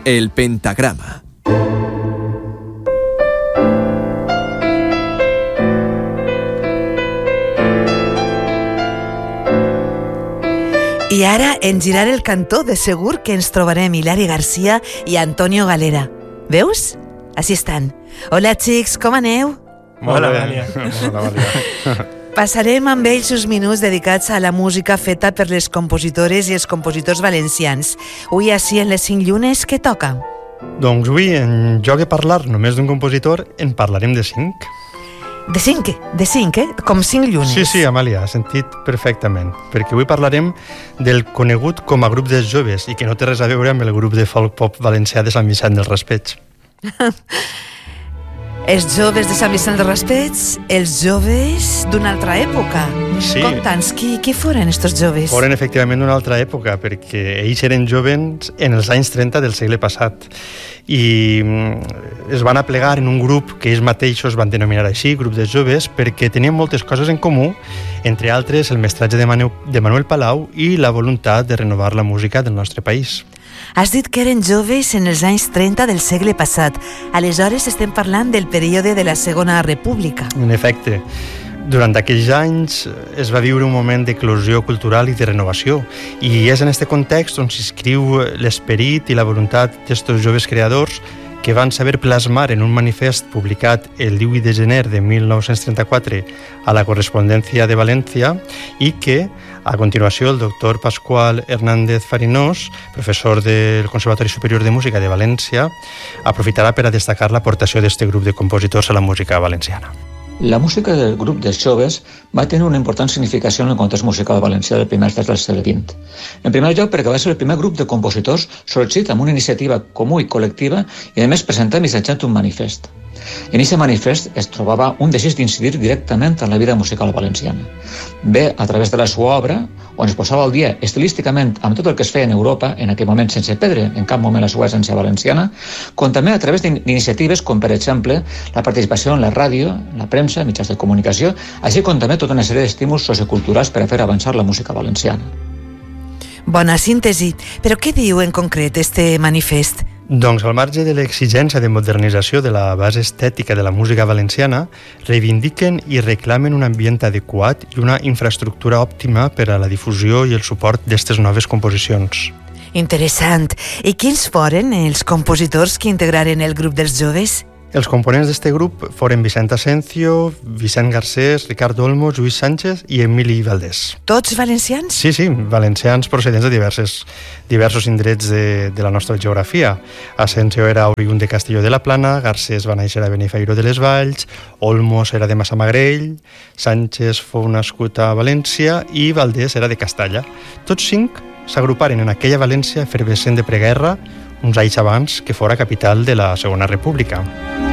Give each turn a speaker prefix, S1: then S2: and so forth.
S1: El pentagrama.
S2: I ara, en girar el cantó, de segur que ens trobarem Hilari García i Antonio Galera. Veus? Així estan. Hola, xics, com aneu?
S3: Hola, Amàlia.
S4: Hola, Amàlia.
S2: Passarem amb ells uns minuts dedicats a la música feta per les compositores i els compositors valencians. Avui, així, en les 5 llunes, què toca?
S4: Doncs avui, en lloc de parlar només d'un compositor, en parlarem de 5.
S2: De 5, Com 5 llunes.
S4: Sí, Amàlia, has sentit perfectament, perquè avui parlarem del conegut com a grup dels joves i que no té res a veure amb el grup de folk pop valencià de Sant Vicent del Raspeig.
S2: Els joves de Sant Vicent del Raspeig, els joves d'una altra època.
S4: Sí.
S2: Conta'ns, qui foren estos joves?
S4: Foren efectivament d'una altra època, perquè ells eren jovens en els anys 30 del segle passat i es van aplegar en un grup que ells mateixos van denominar així, grup de joves, perquè tenien moltes coses en comú, entre altres el mestratge de Manuel Palau i la voluntat de renovar la música del nostre país.
S2: Has dit que eren joves en els anys 30 del segle passat. Aleshores estem parlant del període de la Segona República.
S4: En efecte, durant aquells anys es va viure un moment d'eclosió cultural i de renovació, i és en aquest context on s'inscriu l'esperit i la voluntat d'estos joves creadors que van saber plasmar en un manifest publicat el 18 de gener de 1934 a la Correspondència de València i que, a continuació, el doctor Pascual Hernández Farinós, professor del Conservatori Superior de Música de València, aprofitarà per a destacar l'aportació d'aquest grup de compositors a la música valenciana.
S3: La música del grup dels joves va tenir una important significació en el context musical valencià del primer terç del segle XX. En primer lloc, perquè va ser el primer grup de compositors sorgit amb una iniciativa comú i col·lectiva i, a més, presentat mitjançant un manifest. En aquest manifest es trobava un desig d'incidir directament en la vida musical valenciana. Bé, a través de la seva obra, on es posava al dia estilísticament amb tot el que es feia en Europa, en aquell moment sense perdre en cap moment la seva essència valenciana, com també a través d'iniciatives com, per exemple, la participació en la ràdio, la premsa, mitjans de comunicació, així com també tota una sèrie d'estímuls socioculturals per a fer avançar la música valenciana.
S2: Bona síntesi. Però què diu en concret este manifest?
S4: Doncs al marge de l'exigència de modernització de la base estètica de la música valenciana, reivindiquen i reclamen un ambient adequat i una infraestructura òptima per a la difusió i el suport d'aquestes noves composicions.
S2: Interessant. I quins foren els compositors que integraren el grup dels joves?
S4: Els components d'aquest grup foren Vicent Asencio, Vicent Garcés, Ricardo Olmo, Lluís Sánchez i Emili Valdés.
S2: Tots valencians?
S4: Sí, valencians procedents de diversos indrets de la nostra geografia. Asencio era oriünd de Castelló de la Plana, Garcés va néixer a Benifairó de les Valls, Olmos era de Massamagrell, Sánchez fou nascut a València i Valdés era de Castalla. Tots 5 s'agruparen en aquella València efervescent de preguerra uns anys abans que fora capital de la Segona República.